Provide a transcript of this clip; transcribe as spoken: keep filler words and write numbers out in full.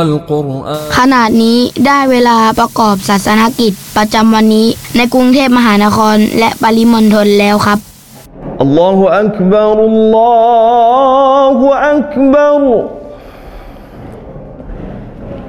ขณะนี้ได้เวลาประกอบศาสนกิจประจำวันนี้ในกรุงเทพมหานครและปริมณฑลแล้วครับอัลลอฮุอักบัรอัลลอฮุอักบัร